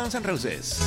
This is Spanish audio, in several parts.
Guns N' Roses.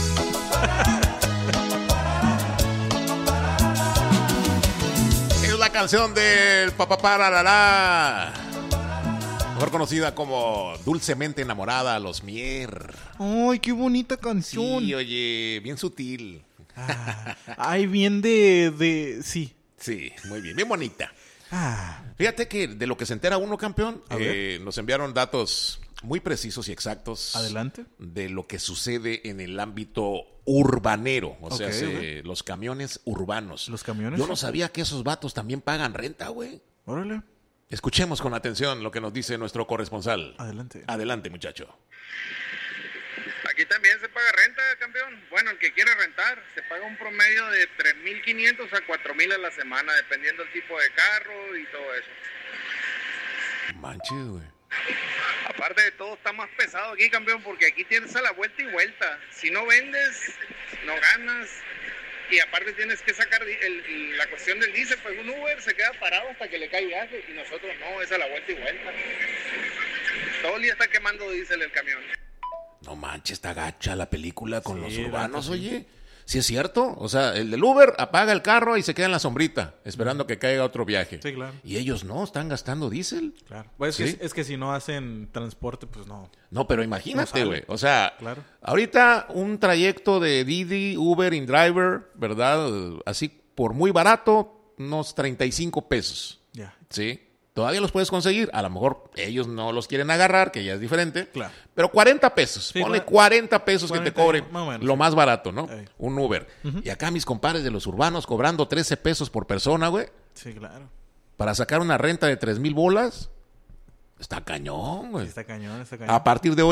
Es la canción del Papapararará, mejor conocida como Dulcemente Enamorada, Los Mier. ¡Ay, qué bonita canción! Sí, oye, bien sutil. Ay, bien de... Sí. Sí, muy bien, bien bonita. Ah, Fíjate que de lo que se entera uno, campeón, A ver. nos enviaron datos muy precisos y exactos. Adelante. De lo que sucede en el ámbito urbanero, o sea, Ok. los camiones urbanos. ¿Los camiones? Yo no sabía que esos vatos también pagan renta, güey. órale. Escuchemos con atención lo que nos dice nuestro corresponsal. Adelante. Adelante, muchacho. Aquí también se paga renta, campeón. Bueno, el que quiere rentar, se paga un promedio de 3,500 a 4,000 a la semana, dependiendo del tipo de carro y todo eso. Manches, güey. Aparte de todo, está más pesado aquí, campeón, porque aquí tienes a la vuelta y vuelta. Si no vendes, no ganas. Y aparte tienes que sacar la cuestión del diésel, pues un Uber se queda parado hasta que le cae viaje y nosotros no, es a la vuelta y vuelta. Todo el día está quemando diésel el camión. No manches, está gacha la película con Sí, los urbanos, gacha, sí. oye. Sí es cierto, o sea, el del Uber apaga el carro y se queda en la sombrita, esperando que caiga otro viaje. Sí, claro. Y ellos no, están gastando diésel. Claro. Pues Sí. es que si no hacen transporte, pues no. No, pero No imagínate, sale. güey. O sea, Claro. ahorita un trayecto de Didi, Uber, InDriver, ¿verdad? Así por muy barato, unos 35 pesos. Ya. ¿Sí? Todavía los puedes conseguir. A lo mejor ellos no los quieren agarrar, que ya es diferente. Claro. Pero 40 pesos. Sí, Ponle claro. 40 pesos que 40, te cobre más o menos, lo sí. más barato, ¿no? Ey. Un Uber. Y acá mis compadres de los urbanos cobrando 13 pesos por persona, güey, Sí, claro. para sacar una renta de 3,000 bolas. Está cañón, güey. Está cañón, está cañón. A partir de hoy